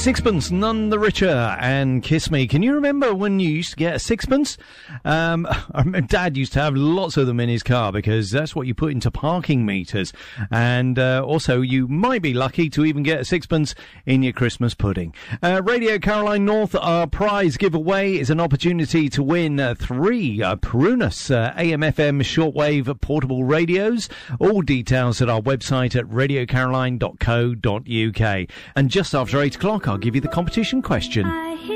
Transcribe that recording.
Sixpence, none the richer, and Kiss Me. Can you remember when you used to get a sixpence? I remember Dad used to have lots of them in his car because that's what you put into parking meters. And also, you might be lucky to even get a sixpence in your Christmas pudding. Radio Caroline North, our prize giveaway is an opportunity to win 3 Perunus AM/FM shortwave portable radios. All details at our website at radiocaroline.co.uk. And just after 8 o'clock, I'll give you the competition question.